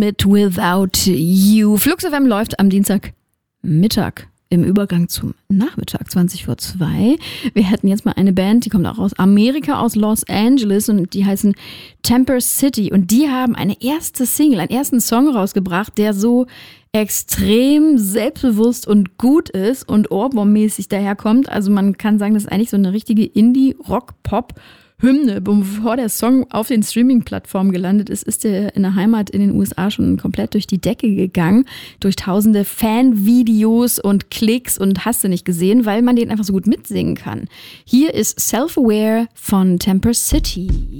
mit Without You. Flux FM läuft am Dienstagmittag im Übergang zum Nachmittag, 20:02. Wir hätten jetzt mal eine Band, die kommt auch aus Amerika, aus Los Angeles und die heißen Temper City und die haben eine erste Single, einen ersten Song rausgebracht, der so extrem selbstbewusst und gut ist und Ohrwurmmäßig daherkommt. Also man kann sagen, das ist eigentlich so eine richtige Indie-Rock-Pop-Hymne. Bevor der Song auf den Streaming-Plattformen gelandet ist, ist er in der Heimat in den USA schon komplett durch die Decke gegangen. Durch tausende Fanvideos und Klicks und hast du nicht gesehen, weil man den einfach so gut mitsingen kann. Hier ist Self-Aware von Temper City.